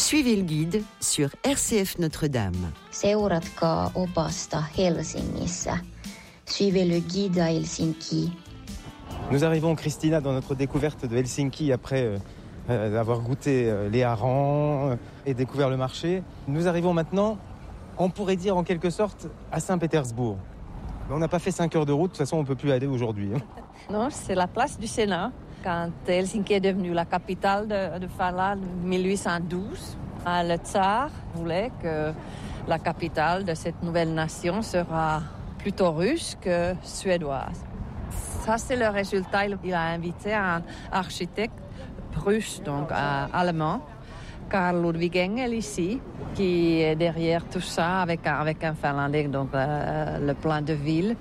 Suivez le guide sur RCF Notre-Dame. Seuratkaa opasta Helsingissä. Suivez le guide à Helsinki. Nous arrivons, Christina, dans notre découverte de Helsinki après avoir goûté les harengs et découvert le marché. Nous arrivons maintenant, on pourrait dire en quelque sorte, à Saint-Pétersbourg. On n'a pas fait 5 heures de route, de toute façon on ne peut plus aller aujourd'hui. Non, c'est la place du Sénat. Quand Helsinki est devenue la capitale de Finlande en 1812, le tsar voulait que la capitale de cette nouvelle nation sera plutôt russe que suédoise. Ça, c'est le résultat. Il a invité un architecte russe, donc allemand, Carl Ludwig Engel ici, qui est derrière tout ça avec un Finlandais, donc le plan de ville.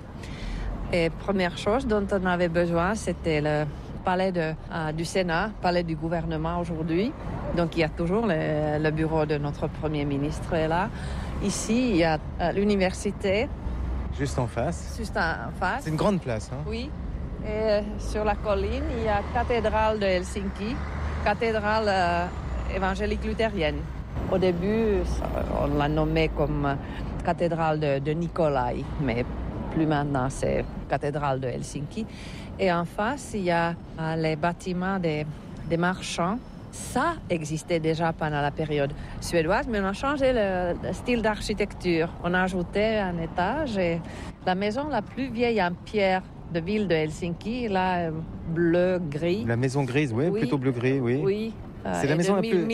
Et première chose dont on avait besoin, c'était le palais du Sénat, palais du gouvernement aujourd'hui. Donc il y a toujours le bureau de notre Premier ministre est là. Ici, il y a l'université. Juste en face. Juste en face. C'est une grande place. Hein. Oui. Et sur la colline, il y a la cathédrale de Helsinki, cathédrale évangélique luthérienne. Au début, on l'a nommée comme cathédrale de Nikolai, mais plus maintenant, c'est cathédrale de Helsinki. Et en face, il y a les bâtiments des marchands. Ça existait déjà pendant la période suédoise, mais on a changé le style d'architecture. On a ajouté un étage et la maison la plus vieille en pierre de ville de Helsinki, là, bleu-gris. La maison grise, oui, plutôt bleu-gris, oui. Oui, c'est la maison de la plus...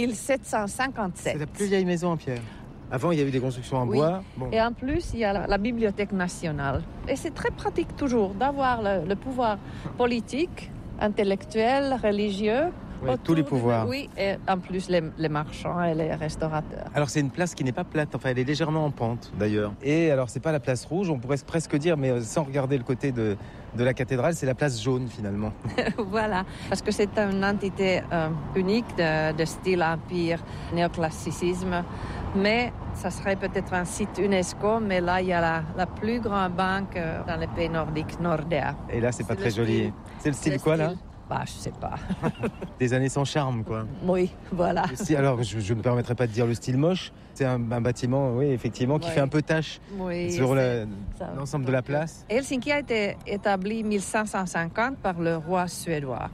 1757. C'est la plus vieille maison en pierre. Avant, il y avait des constructions en bois. Bon. Et en plus, il y a la Bibliothèque nationale. Et c'est très pratique toujours d'avoir le pouvoir politique, intellectuel, religieux. Ouais, tous les pouvoirs. Oui, et en plus les marchands et les restaurateurs. Alors c'est une place qui n'est pas plate, enfin elle est légèrement en pente d'ailleurs. Et alors c'est pas la place rouge, on pourrait presque dire, mais sans regarder le côté de la cathédrale, c'est la place jaune finalement. Voilà, parce que c'est une entité unique de style empire, néoclassicisme. Mais ça serait peut-être un site UNESCO, mais là il y a la plus grande banque dans les pays nordiques, Nordea. Et là c'est pas très joli. C'est le style quoi là ? Bah, je sais pas. Des années sans charme, quoi. Oui, voilà. Alors, je ne me permettrai pas de dire le style moche. C'est un bâtiment, oui, effectivement, qui fait un peu tache sur l'ensemble de la place. Helsinki a été établi en 1550 par le roi suédois.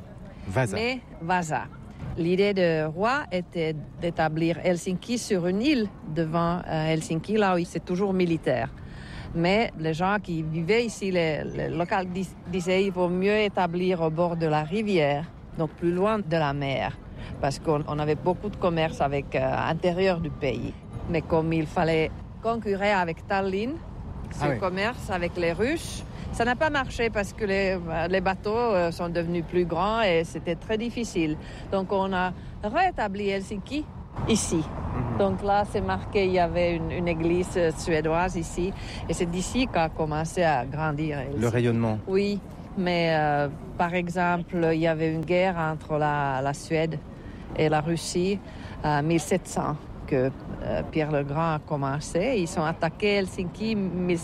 Vasa. L'idée du roi était d'établir Helsinki sur une île devant Helsinki, là où c'est toujours militaire. Mais les gens qui vivaient ici, les locaux disaient qu'il vaut mieux établir au bord de la rivière, donc plus loin de la mer, parce qu'on avait beaucoup de commerce avec l'intérieur du pays. Mais comme il fallait concurrer avec Tallinn, ce commerce avec les Russes, ça n'a pas marché parce que les bateaux sont devenus plus grands et c'était très difficile. Donc on a rétabli Helsinki ici. Donc là, c'est marqué, il y avait une église suédoise ici. Et c'est d'ici qu'a commencé à grandir. Le rayonnement. Oui, mais par exemple, il y avait une guerre entre la Suède et la Russie en 1700 que Pierre le Grand a commencé. Ils ont attaqué Helsinki en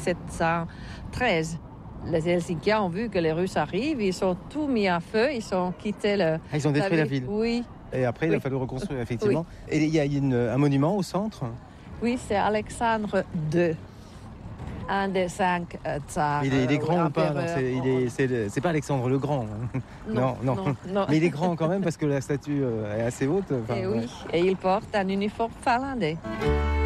1713. Les Helsinkiens ont vu que les Russes arrivent, ils ont tout mis à feu, ils ont quitté ils ont détruit la ville. Oui. Et après, il a fallu reconstruire, effectivement. Oui. Et il y a un monument au centre ? Oui, c'est Alexandre II. Un des 5 tsars. Il est grand ou pas ? C'est pas Alexandre le Grand. Non. Mais il est grand quand même parce que la statue est assez haute. Et oui, et il porte un uniforme finlandais.